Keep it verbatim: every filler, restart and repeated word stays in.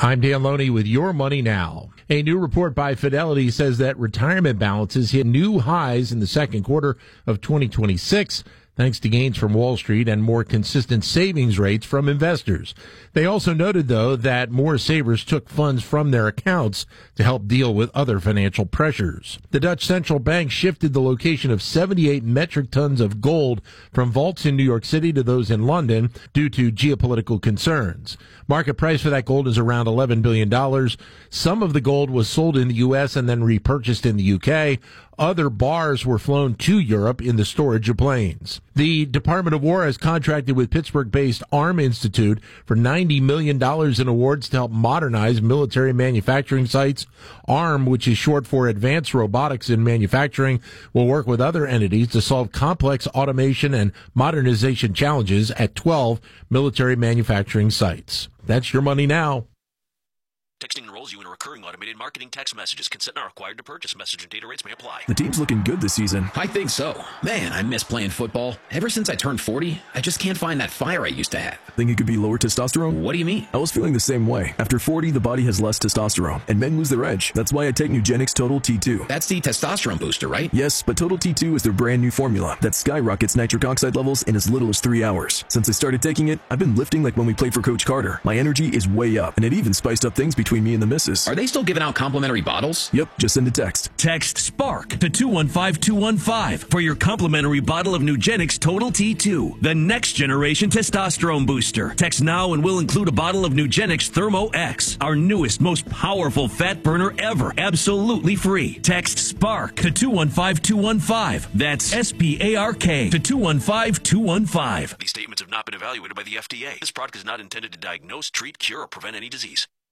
I'm Dan Loney with Your Money Now. A new report by Fidelity says that retirement balances hit new highs in the second quarter of twenty twenty-six, thanks to gains from Wall Street and more consistent savings rates from investors. They also noted, though, that more savers took funds from their accounts to help deal with other financial pressures. The Dutch Central Bank shifted the location of seventy-eight metric tons of gold from vaults in New York City to those in London due to geopolitical concerns. Market price for that gold is around eleven billion dollars. Some of the gold was sold in the U S and then repurchased in the U K. Other bars were flown to Europe in the storage of planes. The Department of War has contracted with Pittsburgh-based ARM Institute for ninety million dollars in awards to help modernize military manufacturing sites. ARM, which is short for Advanced Robotics in Manufacturing, will work with other entities to solve complex automation and modernization challenges at twelve military manufacturing sites. That's Your Money Now. Texting enrolls you in a recurring automated marketing text messages. Consent not required to purchase. Message and data rates may apply. The team's looking good this season. I think so. Man, I miss playing football. Ever since I turned forty, I just can't find that fire I used to have. Think it could be lower testosterone? What do you mean? I was feeling the same way. After forty, the body has less testosterone, and men lose their edge. That's why I take Nugenix Total T two. That's the testosterone booster, right? Yes, but Total T two is their brand new formula that skyrockets nitric oxide levels in as little as three hours. Since I started taking it, I've been lifting like when we played for Coach Carter. My energy is way up, and it even spiced up things between me and the missus. Are they still giving out complimentary bottles? Yep, just send a text. Text SPARK to two one five two one five for your complimentary bottle of Nugenix Total T two, the next generation testosterone booster. Text now and we'll include a bottle of Nugenix Thermo X, our newest, most powerful fat burner ever, absolutely free. Text SPARK to two one five two one five. That's S P A R K to two one five two one five. These statements have not been evaluated by the F D A. This product is not intended to diagnose, treat, cure, or prevent any disease.